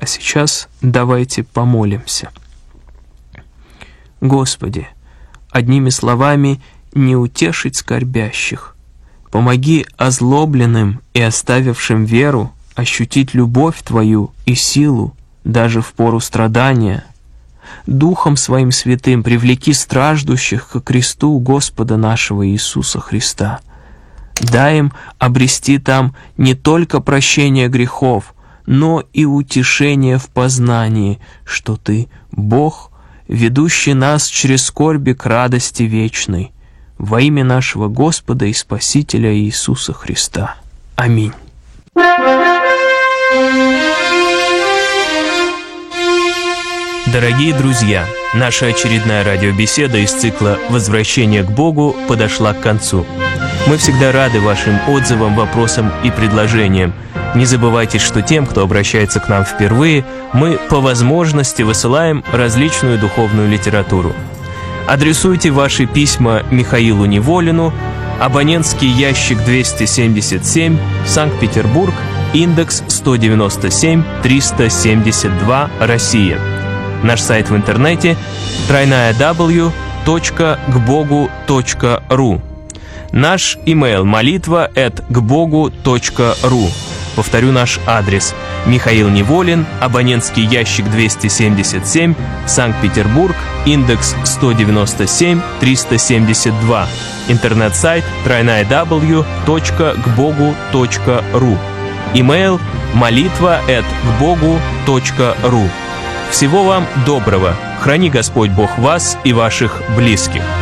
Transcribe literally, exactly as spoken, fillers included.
А сейчас давайте помолимся. Господи, одними словами не утешить скорбящих. Помоги озлобленным и оставившим веру ощутить любовь Твою и силу даже в пору страдания. Духом Своим святым привлеки страждущих ко кресту Господа нашего Иисуса Христа. Дай им обрести там не только прощение грехов, но и утешение в познании, что Ты, Бог, ведущий нас через скорби к радости вечной, во имя нашего Господа и Спасителя Иисуса Христа. Аминь. Дорогие друзья, наша очередная радиобеседа из цикла «Возвращение к Богу» подошла к концу. Мы всегда рады вашим отзывам, вопросам и предложениям. Не забывайте, что тем, кто обращается к нам впервые, мы по возможности высылаем различную духовную литературу. Адресуйте ваши письма Михаилу Неволину, абонентский ящик двести семьдесят семь, Санкт-Петербург, индекс сто девяносто семь триста семьдесят два, Россия. Наш сайт в интернете дабл ю дабл ю дабл ю точка к богу точка ру. Наш имейл молитва эт гбогу точка ру. Повторю наш адрес. Михаил Неволин, абонентский ящик двести семьдесят семь, Санкт-Петербург, индекс сто девяносто семь триста семьдесят два. Интернет-сайт дабл ю дабл ю дабл ю точка к богу точка ру. Имейл молитва эт гбогу точка ру. Всего вам доброго. Храни Господь Бог вас и ваших близких.